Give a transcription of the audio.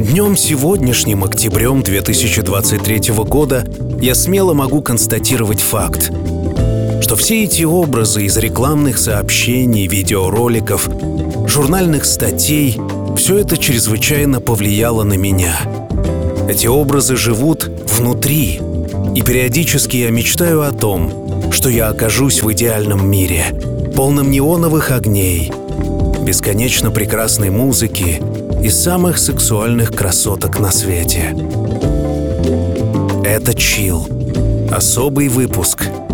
Днем сегодняшним, октябрем 2023 года, я смело могу констатировать факт, что все эти образы из рекламных сообщений, видеороликов, журнальных статей — все это чрезвычайно повлияло на меня. Эти образы живут внутри, и периодически я мечтаю о том, что я окажусь в идеальном мире, полном неоновых огней, бесконечно прекрасной музыки и самых сексуальных красоток на свете. Это Chill. Особый выпуск